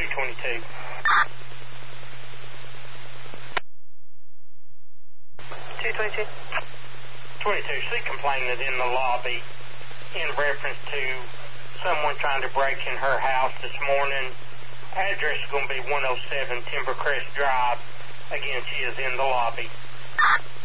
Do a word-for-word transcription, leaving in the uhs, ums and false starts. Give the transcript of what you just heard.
twenty-two. two twenty-two. twenty-two, she complained that in the lobby in reference to someone trying to break in her house this morning. Address is going to be one oh seven Timbercrest Drive. Again, she is in the lobby.